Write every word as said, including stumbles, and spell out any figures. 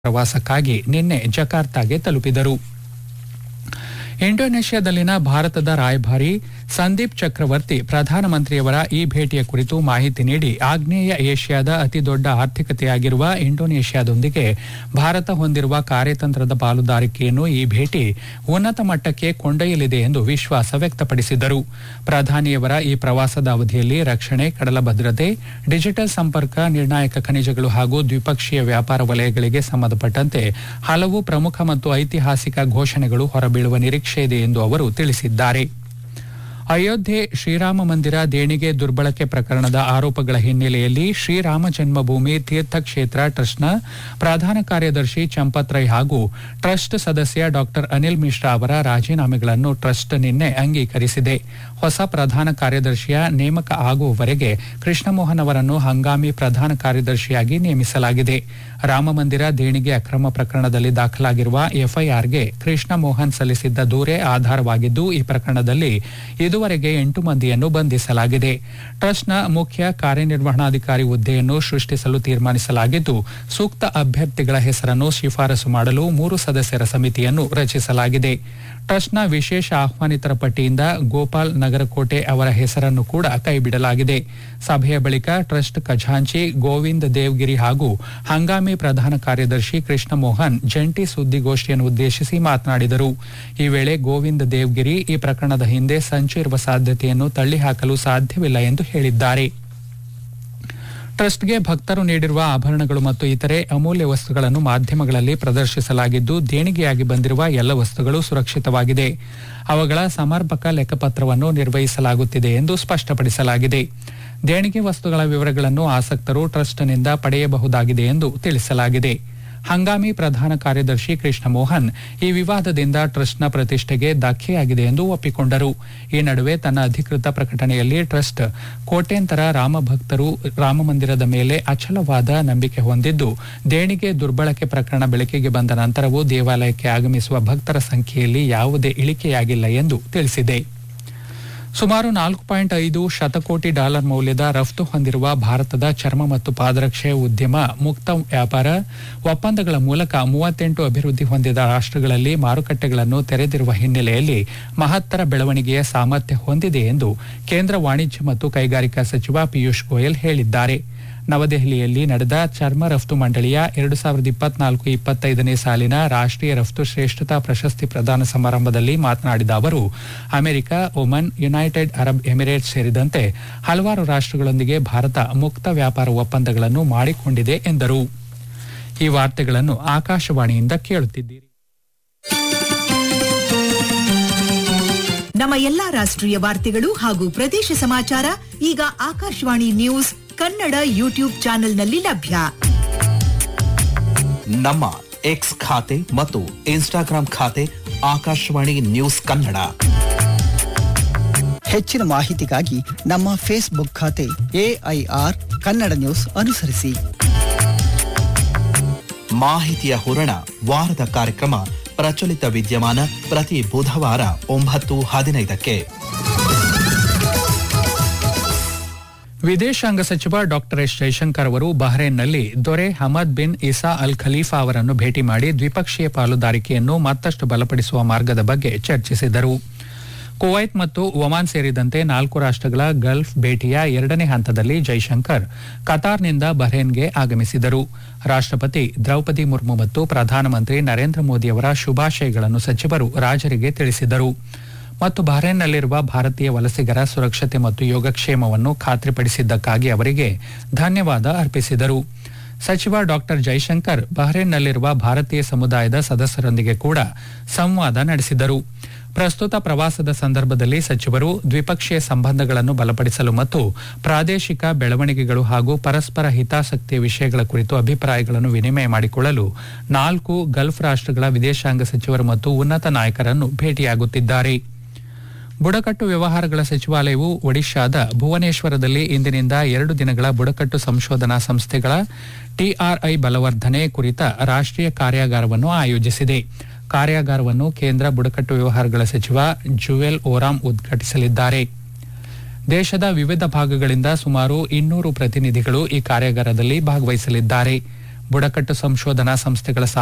ಪ್ರವಾಸಕ್ಕಾಗಿ ನಿನ್ನೆ ಜಕಾರ್ತಾಗೆ ತಲುಪಿದರು. ಇಂಡೋನೇಷ್ಯಾದಲ್ಲಿನ ಭಾರತದ ರಾಯಭಾರಿ ಸಂದೀಪ್ ಚಕ್ರವರ್ತಿ ಪ್ರಧಾನಮಂತ್ರಿಯವರ ಈ ಭೇಟಿಯ ಕುರಿತು ಮಾಹಿತಿ ನೀಡಿ ಆಗ್ನೇಯ ಏಷ್ಯಾದ ಅತಿದೊಡ್ಡ ಆರ್ಥಿಕತೆಯಾಗಿರುವ ಇಂಡೋನೇಷ್ಯಾದೊಂದಿಗೆ ಭಾರತ ಹೊಂದಿರುವ ಕಾರ್ಯತಂತ್ರದ ಪಾಲುದಾರಿಕೆಯನ್ನು ಈ ಭೇಟಿ ಉನ್ನತ ಮಟ್ಟಕ್ಕೆ ಕೊಂಡೊಯ್ಯಲಿದೆ ಎಂದು ವಿಶ್ವಾಸ ವ್ಯಕ್ತಪಡಿಸಿದರು. ಪ್ರಧಾನಿಯವರ ಈ ಪ್ರವಾಸದ ಅವಧಿಯಲ್ಲಿ ರಕ್ಷಣೆ, ಕಡಲ ಭದ್ರತೆ, ಡಿಜಿಟಲ್ ಸಂಪರ್ಕ, ನಿರ್ಣಾಯಕ ಖನಿಜಗಳು ಹಾಗೂ ದ್ವಿಪಕ್ಷೀಯ ವ್ಯಾಪಾರ ವಲಯಗಳಿಗೆ ಸಂಬಂಧಪಟ್ಟಂತೆ ಹಲವು ಪ್ರಮುಖ ಮತ್ತು ಐತಿಹಾಸಿಕ ಘೋಷಣೆಗಳು ಹೊರಬೀಳುವ ನಿರೀಕ್ಷೆ ಇದೆ ಎಂದು ಅವರು ತಿಳಿಸಿದ್ದಾರೆ. ಅಯೋಧ್ಯೆ ಶ್ರೀರಾಮ ಮಂದಿರ ದೇಣಿಗೆ ದುರ್ಬಳಕೆ ಪ್ರಕರಣದ ಆರೋಪಗಳ ಹಿನ್ನೆಲೆಯಲ್ಲಿ ಶ್ರೀರಾಮ ಜನ್ಮಭೂಮಿ ತೀರ್ಥಕ್ಷೇತ್ರ ಟ್ರಸ್ಟ್ನ ಪ್ರಧಾನ ಕಾರ್ಯದರ್ಶಿ ಚಂಪತ್ ರೈ ಹಾಗೂ ಟ್ರಸ್ಟ್ ಸದಸ್ಯ ಡಾ ಅನಿಲ್ ಮಿಶ್ರಾ ಅವರ ರಾಜೀನಾಮೆಗಳನ್ನು ಟ್ರಸ್ಟ್ ನಿನ್ನೆ ಅಂಗೀಕರಿಸಿದೆ. ಹೊಸ ಪ್ರಧಾನ ಕಾರ್ಯದರ್ಶಿಯ ನೇಮಕ ಆಗುವವರೆಗೆ ಕೃಷ್ಣಮೋಹನ್ ಅವರನ್ನು ಹಂಗಾಮಿ ಪ್ರಧಾನ ಕಾರ್ಯದರ್ಶಿಯಾಗಿ ನೇಮಿಸಲಾಗಿದೆ. ರಾಮಮಂದಿರ ದೇಣಿಗೆ ಅಕ್ರಮ ಪ್ರಕರಣದಲ್ಲಿ ದಾಖಲಾಗಿರುವ ಎಫ್ಐಆರ್ಗೆ ಕೃಷ್ಣಮೋಹನ್ ಸಲ್ಲಿಸಿದ್ದ ದೂರೇ ಆಧಾರವಾಗಿದ್ದು, ಈ ಪ್ರಕರಣದಲ್ಲಿ ಇದುವರೆಗೆ ಎಂಟು ಮಂದಿಯನ್ನು ಬಂಧಿಸಲಾಗಿದೆ. ಟ್ರಸ್ಟ್ನ ಮುಖ್ಯ ಕಾರ್ಯನಿರ್ವಹಣಾಧಿಕಾರಿ ಹುದ್ದೆಯನ್ನು ಸೃಷ್ಟಿಸಲು ತೀರ್ಮಾನಿಸಲಾಗಿದ್ದು, ಸೂಕ್ತ ಅಭ್ಯರ್ಥಿಗಳ ಹೆಸರನ್ನು ಶಿಫಾರಸು ಮಾಡಲು ಮೂರು ಸದಸ್ಯರ ಸಮಿತಿಯನ್ನು ರಚಿಸಲಾಗಿದೆ. ಟ್ರಸ್ಟ್ನ ವಿಶೇಷ ಆಹ್ವಾನಿತರ ಪಟ್ಟಿಯಿಂದ ಗೋಪಾಲ್ ನಗರಕೋಟೆ ಅವರ ಹೆಸರನ್ನು ಕೂಡ ಕೈಬಿಡಲಾಗಿದೆ. ಸಭೆಯ ಬಳಿಕ ಟ್ರಸ್ಟ್ ಖಜಾಂಚಿ ಗೋವಿಂದ್ ದೇವ್ಗಿರಿ ಹಾಗೂ ಹಂಗಾಮಿ ಪ್ರಧಾನ ಕಾರ್ಯದರ್ಶಿ ಕೃಷ್ಣಮೋಹನ್ ಜಂಟಿ ಸುದ್ದಿಗೋಷ್ಠಿಯನ್ನು ಉದ್ದೇಶಿಸಿ ಮಾತನಾಡಿದರು. ಈ ವೇಳೆ ಗೋವಿಂದ್ ದೇವ್ಗಿರಿ ಈ ಪ್ರಕರಣದ ಹಿಂದೆ ಸಂಚು ಇರುವ ಸಾಧ್ಯತೆಯನ್ನು ತಳ್ಳಿಹಾಕಲು ಸಾಧ್ಯವಿಲ್ಲ ಎಂದು ಹೇಳಿದ್ದಾರೆ. ಟ್ರಸ್ಟ್ಗೆ ಭಕ್ತರು ನೀಡಿರುವ ಆಭರಣಗಳು ಮತ್ತು ಇತರೆ ಅಮೂಲ್ಯ ವಸ್ತುಗಳನ್ನು ಮಾಧ್ಯಮಗಳಲ್ಲಿ ಪ್ರದರ್ಶಿಸಲಾಗಿದ್ದು, ದೇಣಿಗೆಯಾಗಿ ಬಂದಿರುವ ಎಲ್ಲ ವಸ್ತುಗಳು ಸುರಕ್ಷಿತವಾಗಿದೆ. ಅವುಗಳ ಸಮರ್ಪಕ ಲೆಕ್ಕಪತ್ರವನ್ನು ನಿರ್ವಹಿಸಲಾಗುತ್ತಿದೆ ಎಂದು ಸ್ಪಷ್ಟಪಡಿಸಲಾಗಿದೆ. ದೇಣಿಗೆ ವಸ್ತುಗಳ ವಿವರಗಳನ್ನು ಆಸಕ್ತರು ಟ್ರಸ್ಟ್ನಿಂದ ಪಡೆಯಬಹುದಾಗಿದೆ ಎಂದು ತಿಳಿಸಲಾಗಿದೆ. ಹಂಗಾಮಿ ಪ್ರಧಾನ ಕಾರ್ಯದರ್ಶಿ ಕೃಷ್ಣಮೋಹನ್ ಈ ವಿವಾದದಿಂದ ಟ್ರಸ್ಟ್ನ ಪ್ರತಿಷ್ಠೆಗೆ ಧಕ್ಕೆಯಾಗಿದೆ ಎಂದು ಒಪ್ಪಿಕೊಂಡರು. ಈ ನಡುವೆ ತನ್ನ ಅಧಿಕೃತ ಪ್ರಕಟಣೆಯಲ್ಲಿ ಟ್ರಸ್ಟ್ ಕೋಟ್ಯಂತರ ರಾಮಭಕ್ತರು ರಾಮಮಂದಿರದ ಮೇಲೆ ಅಚಲವಾದ ನಂಬಿಕೆ ಹೊಂದಿದ್ದು, ದೇಣಿಗೆ ದುರ್ಬಳಕೆ ಪ್ರಕರಣ ಬೆಳಕಿಗೆ ಬಂದ ನಂತರವೂ ದೇವಾಲಯಕ್ಕೆ ಆಗಮಿಸುವ ಭಕ್ತರ ಸಂಖ್ಯೆಯಲ್ಲಿ ಯಾವುದೇ ಇಳಿಕೆಯಾಗಿಲ್ಲ ಎಂದು ತಿಳಿಸಿದೆ. ಸುಮಾರು ನಾಲ್ಕು ಪಾಯಿಂಟ್ ಐದು ಶತಕೋಟಿ ಡಾಲರ್ ಮೌಲ್ಯದ ರಫ್ತು ಹೊಂದಿರುವ ಭಾರತದ ಚರ್ಮ ಮತ್ತು ಪಾದರಕ್ಷೆ ಉದ್ಯಮ ಮುಕ್ತ ವ್ಯಾಪಾರ ಒಪ್ಪಂದಗಳ ಮೂಲಕ ಮೂವತ್ತೆಂಟು ಅಭಿವೃದ್ಧಿ ಹೊಂದಿದ ರಾಷ್ಟ್ರಗಳಲ್ಲಿ ಮಾರುಕಟ್ಟೆಗಳನ್ನು ತೆರೆದಿರುವ ಹಿನ್ನೆಲೆಯಲ್ಲಿ ಮಹತ್ತರ ಬೆಳವಣಿಗೆಯ ಸಾಮರ್ಥ್ಯ ಹೊಂದಿದೆ ಎಂದು ಕೇಂದ್ರ ವಾಣಿಜ್ಯ ಮತ್ತು ಕೈಗಾರಿಕಾ ಸಚಿವ ಪಿಯೂಷ್ ಗೋಯಲ್ ಹೇಳಿದ್ದಾರೆ. ನವದೆಹಲಿಯಲ್ಲಿ ನಡೆದ ಚರ್ಮ ರಫ್ತು ಮಂಡಳಿಯ ಎರಡು ಸಾವಿರದ ಇಪ್ಪತ್ನಾಲ್ಕು ಇಪ್ಪತ್ತೈದನೇ ಸಾಲಿನ ರಾಷ್ಟ್ರೀಯ ರಫ್ತು ಶ್ರೇಷ್ಠತಾ ಪ್ರಶಸ್ತಿ ಪ್ರದಾನ ಸಮಾರಂಭದಲ್ಲಿ ಮಾತನಾಡಿದ ಅವರು, America, Oman, United Arab Emirates ಸೇರಿದಂತೆ ಹಲವಾರು ರಾಷ್ಟ್ರಗಳೊಂದಿಗೆ ಭಾರತ ಮುಕ್ತ ವ್ಯಾಪಾರ ಒಪ್ಪಂದಗಳನ್ನು ಮಾಡಿಕೊಂಡಿದೆ ಎಂದರು. ಈ ವಾರ್ತೆಗಳನ್ನು ಆಕಾಶವಾಣಿಯಿಂದ ಕೇಳುತ್ತಿದ್ದೀರಿ. ನಮ್ಮ ಎಲ್ಲಾ ರಾಷ್ಟ್ರೀಯ ವಾರ್ತೆಗಳು ಹಾಗೂ ಪ್ರದೇಶ ಸಮಾಚಾರ ಈಗ ಆಕಾಶವಾಣಿ ನ್ಯೂಸ್ ಕನ್ನಡ ಯೂಟ್ಯೂಬ್ ಚಾನೆಲ್ನಲ್ಲಿ ಲಭ್ಯ. ನಮ್ಮ ಎಕ್ಸ್ ಖಾತೆ ಮತ್ತು ಇನ್ಸ್ಟಾಗ್ರಾಂ ಖಾತೆ ಆಕಾಶವಾಣಿ ನ್ಯೂಸ್ ಕನ್ನಡ. ಹೆಚ್ಚಿನ ಮಾಹಿತಿಗಾಗಿ ನಮ್ಮ ಫೇಸ್ಬುಕ್ ಖಾತೆ ಎಐಆರ್ ಕನ್ನಡ ನ್ಯೂಸ್ ಅನುಸರಿಸಿ. ಮಾಹಿತಿಯ ಹೂರಣ ವಾರದ ಕಾರ್ಯಕ್ರಮ ಪ್ರಚಲಿತ ವಿದ್ಯಮಾನ ಪ್ರತಿ ಬುಧವಾರ ಒಂಬತ್ತು ಹದಿನೈದಕ್ಕೆ. ವಿದೇಶಾಂಗ ಸಚಿವ ಡಾ ಎಸ್ ಜೈಶಂಕರ್ ಅವರು ಬಹ್ರೇನ್ನಲ್ಲಿ ದೊರೆ Hamad bin Isa Al Khalifa ಅವರನ್ನು ಭೇಟಿ ಮಾಡಿ ದ್ವಿಪಕ್ಷೀಯ ಪಾಲುದಾರಿಕೆಯನ್ನು ಮತ್ತಷ್ಟು ಬಲಪಡಿಸುವ ಮಾರ್ಗದ ಬಗ್ಗೆ ಚರ್ಚಿಸಿದರು. ಕುವೈತ್ ಮತ್ತು ಒಮಾನ್ ಸೇರಿದಂತೆ ನಾಲ್ಕು ರಾಷ್ಟ್ರಗಳ ಗಲ್ಫ್ ಭೇಟಿಯ ಎರಡನೇ ಹಂತದಲ್ಲಿ ಜೈಶಂಕರ್ ಕತಾರ್ನಿಂದ ಬಹ್ರೇನ್ಗೆ ಆಗಮಿಸಿದರು. ರಾಷ್ಟ್ರಪತಿ ದ್ರೌಪದಿ ಮುರ್ಮು ಮತ್ತು ಪ್ರಧಾನಮಂತ್ರಿ ನರೇಂದ್ರ ಮೋದಿಯವರ ಶುಭಾಶಯಗಳನ್ನು ಸಚಿವರು ರಾಜರಿಗೆ ತಿಳಿಸಿದರು ಮತ್ತು ಬಹ್ರೇನ್ನಲ್ಲಿರುವ ಭಾರತೀಯ ವಲಸಿಗರ ಸುರಕ್ಷತೆ ಮತ್ತು ಯೋಗಕ್ಷೇಮವನ್ನು ಖಾತ್ರಿಪಡಿಸಿದ್ದಕ್ಕಾಗಿ ಅವರಿಗೆ ಧನ್ಯವಾದ ಅರ್ಪಿಸಿದರು. ಸಚಿವ ಡಾ ಜೈಶಂಕರ್ ಬಹ್ರೇನ್ನಲ್ಲಿರುವ ಭಾರತೀಯ ಸಮುದಾಯದ ಸದಸ್ಯರೊಂದಿಗೆ ಕೂಡ ಸಂವಾದ ನಡೆಸಿದರು. ಪ್ರಸ್ತುತ ಪ್ರವಾಸದ ಸಂದರ್ಭದಲ್ಲಿ ಸಚಿವರು ದ್ವಿಪಕ್ಷೀಯ ಸಂಬಂಧಗಳನ್ನು ಬಲಪಡಿಸಲು ಮತ್ತು ಪ್ರಾದೇಶಿಕ ಬೆಳವಣಿಗೆಗಳು ಹಾಗೂ ಪರಸ್ಪರ ಹಿತಾಸಕ್ತಿಯ ವಿಷಯಗಳ ಕುರಿತು ಅಭಿಪ್ರಾಯಗಳನ್ನು ವಿನಿಮಯ ಮಾಡಿಕೊಳ್ಳಲು ನಾಲ್ಕು ಗಲ್ಫ್ ರಾಷ್ಟ್ರಗಳ ವಿದೇಶಾಂಗ ಸಚಿವರು ಮತ್ತು ಉನ್ನತ ನಾಯಕರನ್ನು ಭೇಟಿಯಾಗುತ್ತಿದ್ದಾರೆ. ಬುಡಕಟ್ಟು ವ್ಯವಹಾರಗಳ ಸಚಿವಾಲಯವು ಒಡಿಶಾದ ಭುವನೇಶ್ವರದಲ್ಲಿ ಇಂದಿನಿಂದ ಎರಡು ದಿನಗಳ ಬುಡಕಟ್ಟು ಸಂಶೋಧನಾ ಸಂಸ್ಥೆಗಳ ಟಿಆರ್ಐ ಬಲವರ್ಧನೆ ಕುರಿತ ರಾಷ್ಟ್ರೀಯ ಕಾರ್ಯಾಗಾರವನ್ನು ಆಯೋಜಿಸಿದೆ. ಕಾರ್ಯಾಗಾರವನ್ನು ಕೇಂದ್ರ ಬುಡಕಟ್ಟು ವ್ಯವಹಾರಗಳ ಸಚಿವ ಜುವೆಲ್ ಓರಾಮ್ ಉದ್ಘಾಟಿಸಲಿದ್ದಾರೆ. ದೇಶದ ವಿವಿಧ ಭಾಗಗಳಿಂದ ಸುಮಾರು ಇನ್ನೂರು ಪ್ರತಿನಿಧಿಗಳು ಈ ಕಾರ್ಯಾಗಾರದಲ್ಲಿ ಭಾಗವಹಿಸಲಿದ್ದಾರೆ. ಬುಡಕಟ್ಟು ಸಂಶೋಧನಾ ಸಂಸ್ಥೆಗಳ